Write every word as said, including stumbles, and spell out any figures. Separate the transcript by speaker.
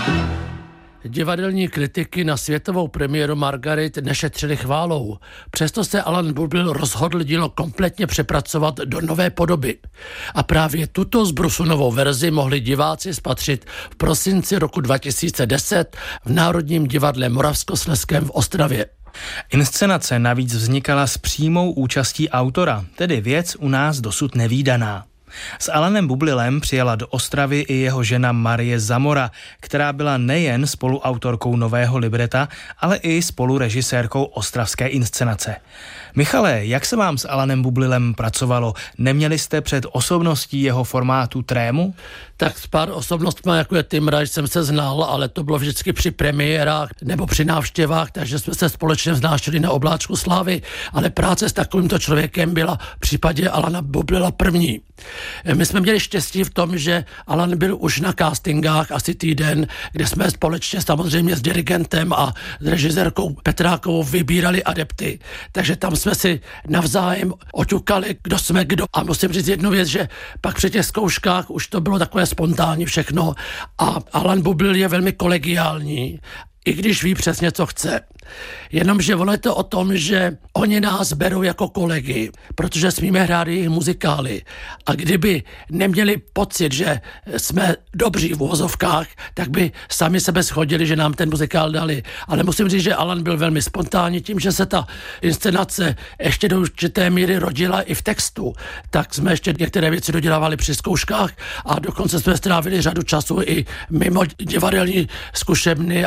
Speaker 1: Divadelní kritiky na světovou premiéru Margaret nešetřili chválou. Přesto se Alan Bubl rozhodl dílo kompletně přepracovat do nové podoby. A právě tuto zbrusunovou verzi mohli diváci spatřit v prosinci roku dva tisíce deset v Národním divadle Moravskoslezském v Ostravě.
Speaker 2: Inscenace navíc vznikala s přímou účastí autora, tedy věc u nás dosud nevídaná. S Alanem Bublilem přijela do Ostravy i jeho žena Marie Zamora, která byla nejen spoluautorkou nového libreta, ale i spolurežisérkou ostravské inscenace. Michale, jak se vám s Alanem Bublilem pracovalo? Neměli jste před osobností jeho formátu trému?
Speaker 1: Tak s pár osobnostmi, jako je Tim Rice, jsem se znal, ale to bylo vždycky při premiérách nebo při návštěvách, takže jsme se společně vznášeli na obláčku slávy, ale práce s takovýmto člověkem byla v případě Alana Bublila první. My jsme měli štěstí v tom, že Alan byl už na castingách asi týden, kde jsme společně samozřejmě s dirigentem a s režisérkou Petrákovou vybírali adepty. Takže tam jsme si navzájem oťukali, kdo jsme kdo. A musím říct jednu věc, že pak při těch zkouškách už to bylo takové spontánní všechno a Alan Bubl je velmi kolegiální, i když ví přesně, co chce. Jenomže ono je to o tom, že oni nás berou jako kolegy, protože smíme hrát jejich muzikály. A kdyby neměli pocit, že jsme dobří v uvozovkách, tak by sami sebe shodili, že nám ten muzikál dali. Ale musím říct, že Alan byl velmi spontánní tím, že se ta inscenace ještě do určité míry rodila i v textu. Tak jsme ještě některé věci dodělávali při zkouškách a dokonce jsme strávili řadu času i mimo divadelní zkušebny